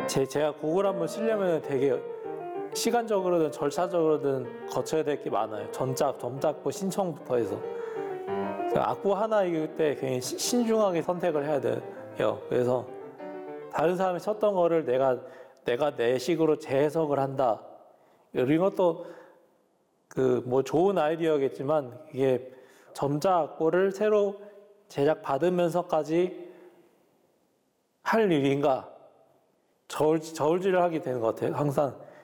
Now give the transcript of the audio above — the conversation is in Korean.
제가 곡을 한번 쓰려면 되게 시간적으로든 절차적으로든 거쳐야 될 게 많아요. 점작부 신청부터 해서. 악보 하나 읽을 때 굉장히 신중하게 선택을 해야 돼요. 그래서 다른 사람이 쳤던 거를 내가 내 식으로 재해석을 한다. 이런 것도 뭐 좋은 아이디어겠지만 이게 점자 악보를 새로 제작 받으면서까지 할 일인가? 저울질을 하게 되는 것 같아요. 항상